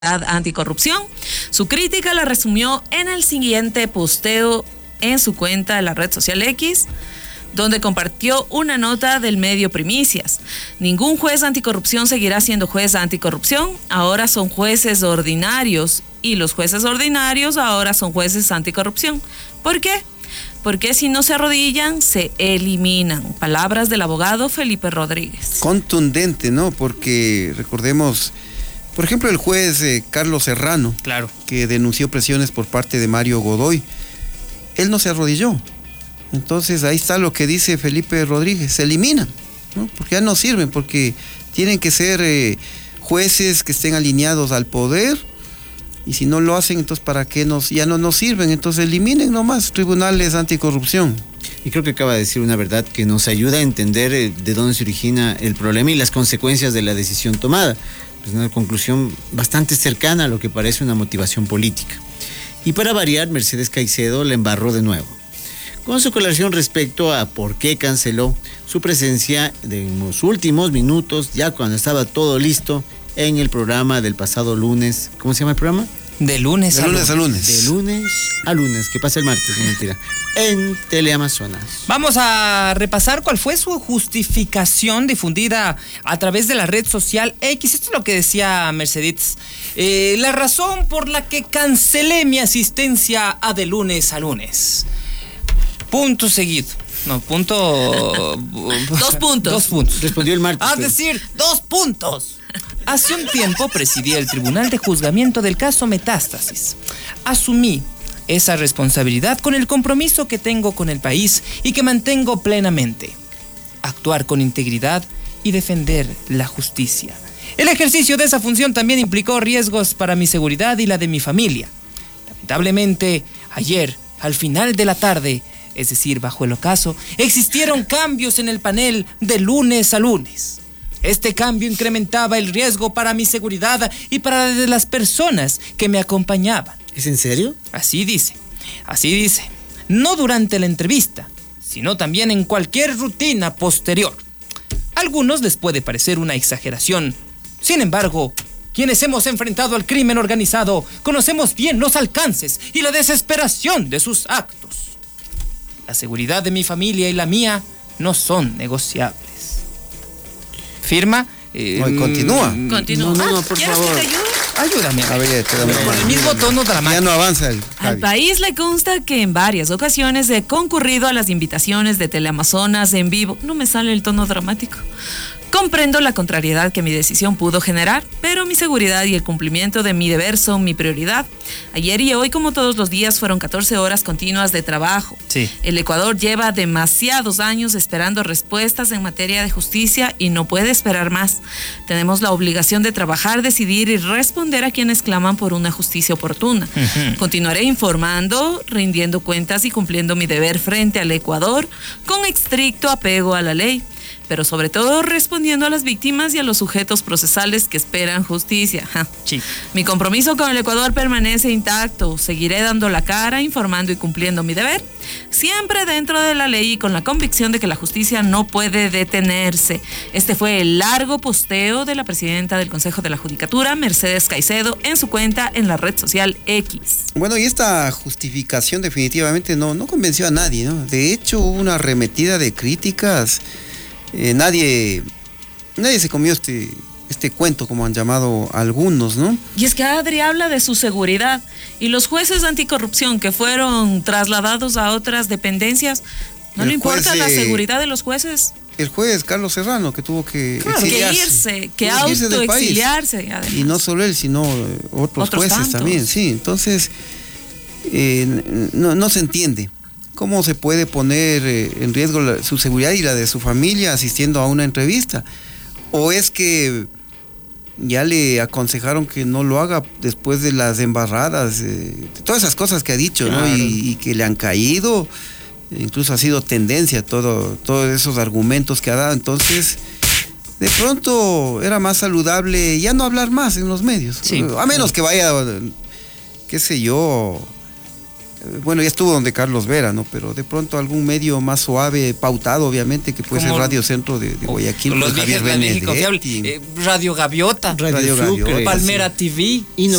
Anticorrupción. Su crítica la resumió en el siguiente posteo en su cuenta de la red social X, donde compartió una nota del medio Primicias. Ningún juez anticorrupción seguirá siendo juez anticorrupción, ahora son jueces ordinarios, y los jueces ordinarios ahora son jueces anticorrupción. ¿Por qué? Porque si no se arrodillan, se eliminan. Palabras del abogado Felipe Rodríguez. Contundente, ¿no? Porque recordemos, por ejemplo, el juez Carlos Serrano, claro, que denunció presiones por parte de Mario Godoy, él no se arrodilló. Entonces ahí está lo que dice Felipe Rodríguez, se eliminan, ¿no? Porque ya no sirven, porque tienen que ser jueces que estén alineados al poder, y si no lo hacen, entonces ¿para qué ya no nos sirven? Entonces eliminen nomás tribunales anticorrupción. Y creo que acaba de decir una verdad que nos ayuda a entender de dónde se origina el problema y las consecuencias de la decisión tomada. Es una conclusión bastante cercana a lo que parece una motivación política. Y para variar, Mercedes Caicedo la embarró de nuevo, con su aclaración respecto a por qué canceló su presencia en los últimos minutos, ya cuando estaba todo listo, en el programa del pasado lunes. ¿Cómo se llama el programa? De lunes a lunes. De lunes a lunes, que pasa el martes, no mentira, en Teleamazonas. Vamos a repasar cuál fue su justificación difundida a través de la red social X. Esto es lo que decía Mercedes. La razón por la que cancelé mi asistencia a De lunes a lunes. Punto seguido. No, punto... 2 puntos. 2 puntos. Respondió el martes. Es decir, 2 puntos. Hace un tiempo presidí el Tribunal de Juzgamiento del caso Metástasis. Asumí esa responsabilidad con el compromiso que tengo con el país y que mantengo plenamente. Actuar con integridad y defender la justicia. El ejercicio de esa función también implicó riesgos para mi seguridad y la de mi familia. Lamentablemente, ayer, al final de la tarde, es decir, bajo el ocaso, existieron cambios en el panel de lunes a lunes. Este cambio incrementaba el riesgo para mi seguridad y para la de las personas que me acompañaban. ¿Es en serio? Así dice. No durante la entrevista, sino también en cualquier rutina posterior. A algunos les puede parecer una exageración. Sin embargo, quienes hemos enfrentado al crimen organizado conocemos bien los alcances y la desesperación de sus actos. La seguridad de mi familia y la mía no son negociables. Firma. Continúa. No, por ¿Quieres favor. que te ayude? Ayúdame. A ver, te damos Con el mismo tono dramático. ya no avanza Al país le consta que en varias ocasiones he concurrido a las invitaciones de Teleamazonas en vivo. No me sale el tono dramático. Comprendo la contrariedad que mi decisión pudo generar, pero mi seguridad y el cumplimiento de mi deber son mi prioridad. Ayer y hoy, como todos los días, fueron 14 horas continuas de trabajo. Sí. El Ecuador lleva demasiados años esperando respuestas en materia de justicia y no puede esperar más. Tenemos la obligación de trabajar, decidir y responder a quienes claman por una justicia oportuna. Continuaré informando, rindiendo cuentas y cumpliendo mi deber frente al Ecuador con estricto apego a la ley, pero sobre todo respondiendo a las víctimas y a los sujetos procesales que esperan justicia. Sí. Mi compromiso con el Ecuador permanece intacto. Seguiré dando la cara, informando y cumpliendo mi deber, siempre dentro de la ley y con la convicción de que la justicia no puede detenerse. Este fue el largo posteo de la presidenta del Consejo de la Judicatura, Mercedes Caicedo, en su cuenta en la red social X. Bueno, y esta justificación definitivamente no convenció a nadie, ¿no? De hecho, hubo una arremetida de críticas. Nadie se comió este cuento, como han llamado algunos, ¿no? Y es que Adri habla de su seguridad y los jueces anticorrupción que fueron trasladados a otras dependencias, no le importa la seguridad de los jueces. El juez Carlos Serrano, que tuvo que exiliarse, autoexiliarse. Y no solo él, sino otros jueces tantos también, sí. Entonces, no se entiende. ¿Cómo se puede poner en riesgo su seguridad y la de su familia asistiendo a una entrevista? ¿O es que ya le aconsejaron que no lo haga después de las embarradas, de todas esas cosas que ha dicho, claro, ¿no? Y que le han caído, incluso ha sido tendencia todos esos argumentos que ha dado. Entonces, de pronto era más saludable ya no hablar más en los medios, sí, a menos que vaya, qué sé yo, Bueno, ya estuvo donde Carlos Vera, ¿no? Pero de pronto algún medio más suave, pautado, obviamente, que puede ser Radio Centro de Guayaquil, los con Javier viejas, la vieja Benedetti. confiable, Radio Gaviota, Radio Gaviota. Palmera TV.